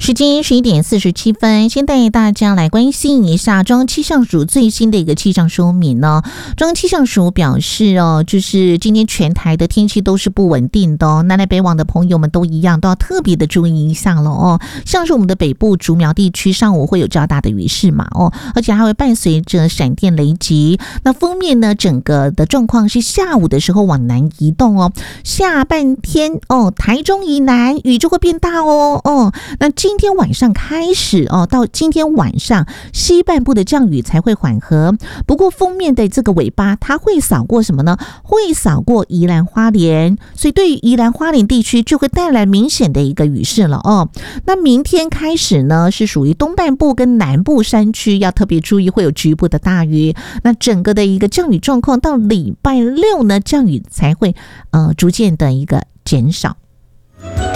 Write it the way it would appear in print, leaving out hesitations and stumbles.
时间11:47，先带大家来关心一下中央气象署最新的一个气象说明呢。中央气象署表示就是今天全台的天气都是不稳定的南来北往的朋友们都一样，都要特别的注意一下了像是我们的北部竹苗地区上午会有较大的雨势嘛而且还会伴随着闪电雷击。那封面呢，整个的状况是下午的时候往南移动下半天台中以南雨就会变大那今天晚上开始到今天晚上西半部的降雨才会缓和。不过封面的这个尾巴它会扫过什么呢？会扫过宜兰花莲，所以对于宜兰花莲地区就会带来明显的一个雨势了那明天开始呢，是属于东半部跟南部山区要特别注意会有局部的大雨。那整个的一个降雨状况到礼拜六呢，降雨才会逐渐的一个减少。